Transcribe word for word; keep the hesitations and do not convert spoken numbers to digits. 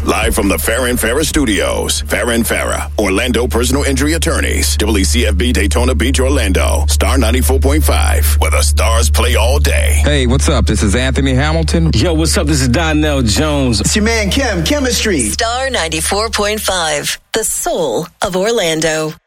Live from the Farrah and Farrah Studios. Farrah and Farrah, Orlando personal injury attorneys. W C F B Daytona Beach, Orlando. Star ninety-four point five, where the stars play all day. Hey, what's up? This is Anthony Hamilton. Yo, what's up? This is Donnell Jones. It's your man Kim, Chemistry. Star ninety-four point five, the soul of Orlando.